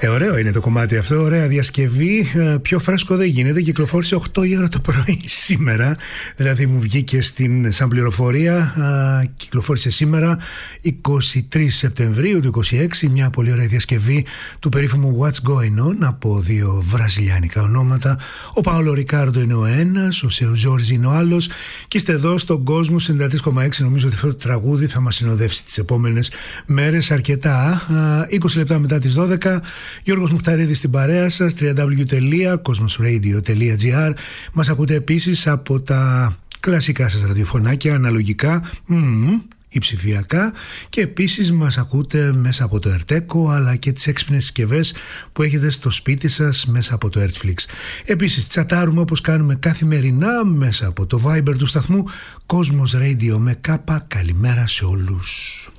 Ωραίο είναι το κομμάτι αυτό, ωραία διασκευή. Πιο φρέσκο δεν γίνεται. Κυκλοφόρησε 8 η ώρα το πρωί σήμερα. Δηλαδή μου βγήκε σαν πληροφορία. Κυκλοφόρησε σήμερα 23 Σεπτεμβρίου του 26. Μια πολύ ωραία διασκευή του περίφημου What's Going On από δύο βραζιλιάνικα ονόματα. Ο Παόλο Ρικάρντο είναι ο ένας, ο Σεο Ζόρζι είναι ο άλλος. Και είστε εδώ στον κόσμο 93,6. Νομίζω ότι αυτό το τραγούδι θα μας συνοδεύσει τις επόμενες μέρες αρκετά. 20 λεπτά μετά τις 12. Γιώργος Μουχταρίδης στην παρέα σας, www.cosmosradio.gr. Μας ακούτε επίσης από τα κλασικά σας ραδιοφωνάκια, αναλογικά ή ψηφιακά, και επίσης μας ακούτε μέσα από το Ερτέκο, αλλά και τις έξυπνες συσκευές που έχετε στο σπίτι σας μέσα από το Ertflix. Επίσης τσατάρουμε όπως κάνουμε καθημερινά μέσα από το Viber του σταθμού Cosmos Radio με κάπα. Καλημέρα σε όλους.